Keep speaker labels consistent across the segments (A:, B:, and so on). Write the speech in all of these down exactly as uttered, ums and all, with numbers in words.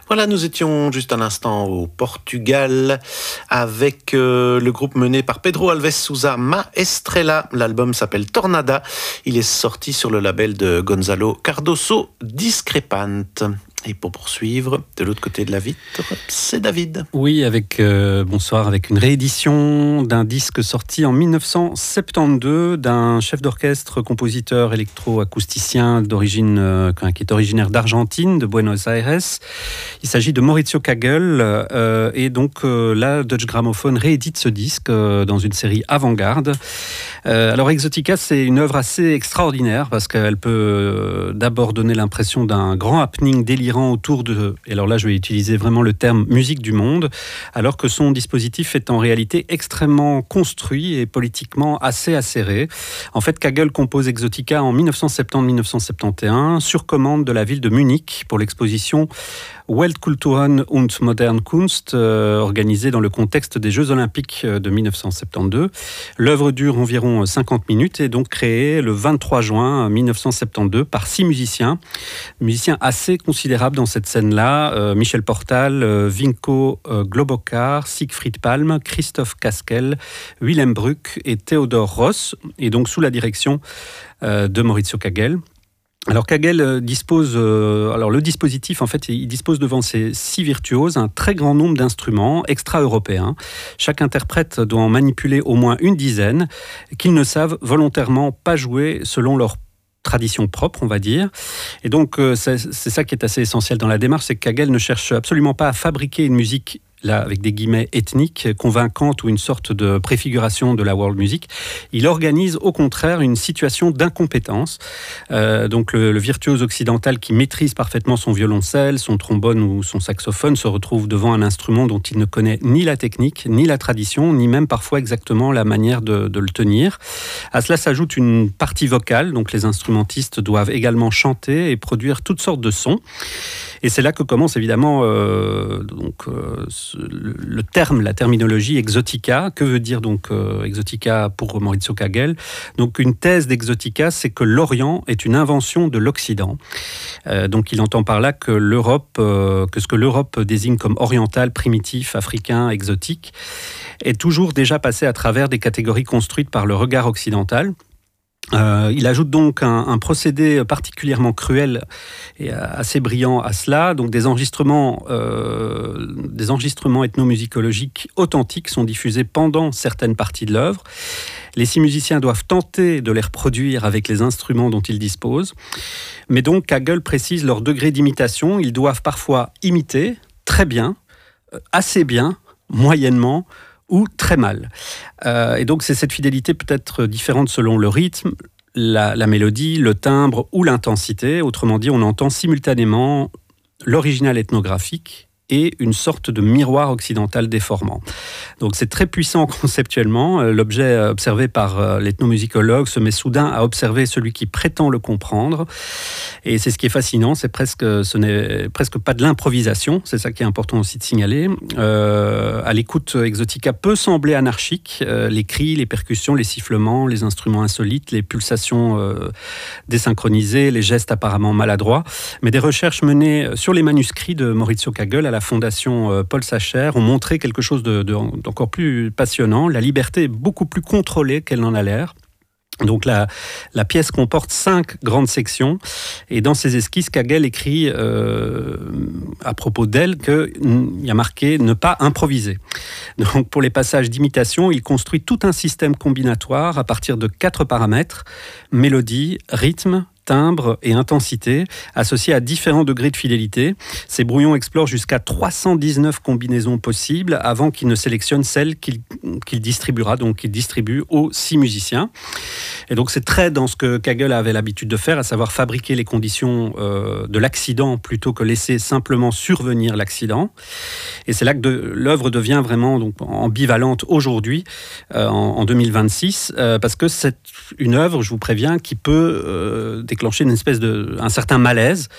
A: Voilà, nous étions juste un instant au Portugal avec euh, le groupe mené par Pedro Alves Sousa, Ma Estrela. L'album s'appelle Tornada. Il est sorti sur le label de Gonzalo Cardoso, Discrepant. Et pour poursuivre, de l'autre côté de la vitre, c'est David.
B: Oui, avec euh, bonsoir, avec une réédition d'un disque sorti en dix-neuf cent soixante-douze d'un chef d'orchestre, compositeur électro-acousticien d'origine, euh, qui est originaire d'Argentine, de Buenos Aires. Il s'agit de Maurizio Kagel, euh, et donc euh, là, Deutsche Grammophon réédite ce disque euh, dans une série avant-garde. Euh, alors Exotica, c'est une œuvre assez extraordinaire parce qu'elle peut euh, d'abord donner l'impression d'un grand happening délirant autour de, et alors là je vais utiliser vraiment le terme musique du monde, alors que son dispositif est en réalité extrêmement construit et politiquement assez acéré. En fait, Kagel compose Exotica en dix-neuf cent soixante-dix dix-neuf cent soixante-et-un sur commande de la ville de Munich pour l'exposition Weltkulturen und Moderne Kunst, euh, organisée dans le contexte des Jeux Olympiques de dix-neuf cent soixante-douze. L'œuvre dure environ cinquante minutes et est donc créée le vingt-trois juin dix-neuf cent soixante-douze par six musiciens, musiciens assez considérables dans cette scène-là, euh, Michel Portal, euh, Vinko euh, Globokar, Siegfried Palm, Christophe Kaskel, Willem Bruck et Theodor Ross, et donc sous la direction euh, de Maurizio Kagel. Alors Kagel dispose, euh, alors le dispositif en fait, il dispose devant ses six virtuoses un très grand nombre d'instruments extra-européens. Chaque interprète doit en manipuler au moins une dizaine, qu'ils ne savent volontairement pas jouer selon leur tradition propre, on va dire. Et donc, c'est, c'est ça qui est assez essentiel dans la démarche, c'est que Kagel ne cherche absolument pas à fabriquer une musique, là, avec des guillemets ethniques, convaincante ou une sorte de préfiguration de la world music. Il organise au contraire une situation d'incompétence. Euh, donc le, le virtuose occidental qui maîtrise parfaitement son violoncelle, son trombone ou son saxophone se retrouve devant un instrument dont il ne connaît ni la technique, ni la tradition, ni même parfois exactement la manière de, de le tenir. À cela s'ajoute une partie vocale, donc les instrumentistes doivent également chanter et produire toutes sortes de sons. Et c'est là que commence évidemment euh, donc, euh, le, le terme, la terminologie exotica. Que veut dire donc euh, exotica pour Maurizio Kagel ? Donc une thèse d'exotica, c'est que l'Orient est une invention de l'Occident. Euh, donc il entend par là que l'Europe, euh, que ce que l'Europe désigne comme oriental, primitif, africain, exotique, est toujours déjà passé à travers des catégories construites par le regard occidental. Euh, il ajoute donc un, un procédé particulièrement cruel et assez brillant à cela. Donc des enregistrements, euh, des enregistrements ethnomusicologiques authentiques sont diffusés pendant certaines parties de l'œuvre. Les six musiciens doivent tenter de les reproduire avec les instruments dont ils disposent. Mais donc Kagel précise leur degré d'imitation. Ils doivent parfois imiter très bien, assez bien, moyennement, ou très mal. Euh, et donc c'est cette fidélité peut-être différente selon le rythme, la, la mélodie, le timbre ou l'intensité. Autrement dit, on entend simultanément l'original ethnographique et une sorte de miroir occidental déformant. Donc c'est très puissant conceptuellement. L'objet observé par l'ethnomusicologue se met soudain à observer celui qui prétend le comprendre. Et c'est ce qui est fascinant, c'est presque, ce n'est presque pas de l'improvisation, c'est ça qui est important aussi de signaler. Euh, à l'écoute, Exotica peut sembler anarchique. Euh, les cris, les percussions, les sifflements, les instruments insolites, les pulsations euh, désynchronisées, les gestes apparemment maladroits. Mais des recherches menées sur les manuscrits de Maurizio Kagel à la fondation Paul Sacher ont montré quelque chose de, de, d'encore plus passionnant. La liberté est beaucoup plus contrôlée qu'elle n'en a l'air. Donc la, la pièce comporte cinq grandes sections et dans ces esquisses, Kagel écrit euh, à propos d'elle qu'il y a marqué « ne pas improviser ». Donc pour les passages d'imitation, il construit tout un système combinatoire à partir de quatre paramètres, mélodie, rythme, timbre et intensité, associés à différents degrés de fidélité. Ces brouillons explorent jusqu'à trois cent dix-neuf combinaisons possibles avant qu'il ne sélectionne celle qu'il, qu'il distribuera, donc qu'il distribue aux six musiciens. Et donc c'est très dans ce que Kagel avait l'habitude de faire, à savoir fabriquer les conditions euh, de l'accident plutôt que laisser simplement survenir l'accident. Et c'est là que de, l'œuvre devient vraiment donc, ambivalente aujourd'hui, euh, en, en deux mille vingt-six, euh, parce que c'est une œuvre, je vous préviens, qui peut euh, déclencher une espèce de, un certain malaise,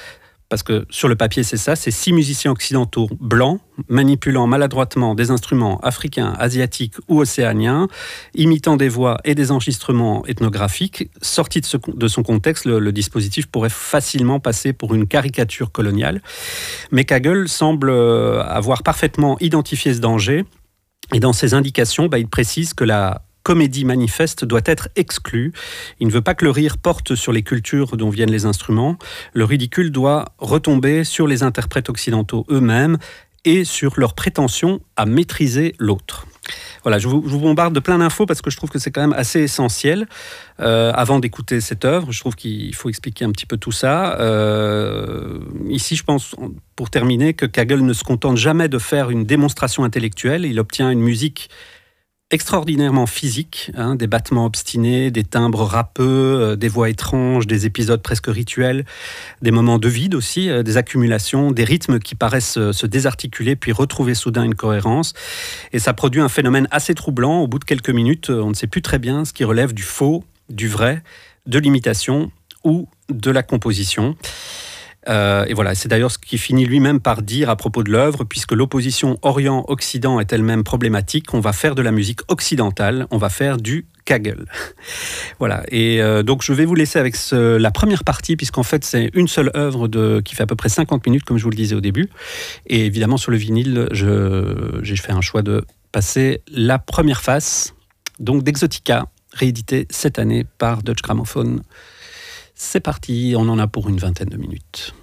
B: parce que sur le papier c'est ça, c'est six musiciens occidentaux blancs manipulant maladroitement des instruments africains, asiatiques ou océaniens, imitant des voix et des enregistrements ethnographiques. Sorti de, ce, de son contexte, le, le dispositif pourrait facilement passer pour une caricature coloniale. Mais Kagel semble avoir parfaitement identifié ce danger, et dans ses indications, bah, il précise que la comédie manifeste doit être exclue. Il ne veut pas que le rire porte sur les cultures dont viennent les instruments. Le ridicule doit retomber sur les interprètes occidentaux eux-mêmes et sur leur prétention à maîtriser l'autre. Voilà, je vous, je vous bombarde de plein d'infos parce que je trouve que c'est quand même assez essentiel. Euh, avant d'écouter cette œuvre, je trouve qu'il faut expliquer un petit peu tout ça. Euh, ici, je pense, pour terminer, que Kagel ne se contente jamais de faire une démonstration intellectuelle. Il obtient une musique extraordinairement physique, hein, des battements obstinés, des timbres râpeux, euh, des voix étranges, des épisodes presque rituels, des moments de vide aussi, euh, des accumulations, des rythmes qui paraissent euh, se désarticuler puis retrouver soudain une cohérence. Et ça produit un phénomène assez troublant. Au bout de quelques minutes, euh, on ne sait plus très bien ce qui relève du faux, du vrai, de l'imitation ou de la composition. Euh, et voilà, c'est d'ailleurs ce qu'il finit lui-même par dire à propos de l'œuvre, puisque l'opposition Orient-Occident est elle-même problématique, on va faire de la musique occidentale, on va faire du Kagel. Voilà, et euh, donc je vais vous laisser avec ce, la première partie, puisqu'en fait c'est une seule œuvre de, qui fait à peu près cinquante minutes, comme je vous le disais au début, et évidemment sur le vinyle, je, j'ai fait un choix de passer la première face, donc d'Exotica, réédité cette année par Deutsche Grammophon. C'est parti, on en a pour une vingtaine de minutes.